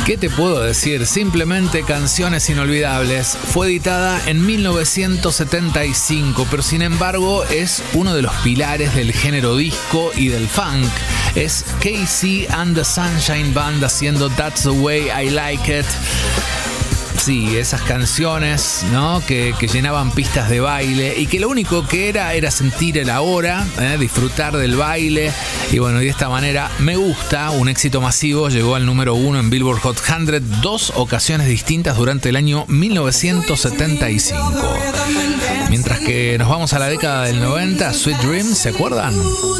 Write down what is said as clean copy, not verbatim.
¿Qué te puedo decir? Simplemente canciones inolvidables. Fue editada en 1975, pero sin embargo es uno de los pilares del género disco y del funk. Es KC and the Sunshine Band haciendo That's the Way I Like It. Sí, esas canciones, ¿no? que llenaban pistas de baile y que lo único que era sentir el ahora, disfrutar del baile. Y bueno, de esta manera Me Gusta, un éxito masivo, llegó al número 1 en Billboard Hot 100 2 ocasiones distintas durante el año 1975. Mientras que nos vamos a la década del 90, Sweet Dreams, ¿se acuerdan?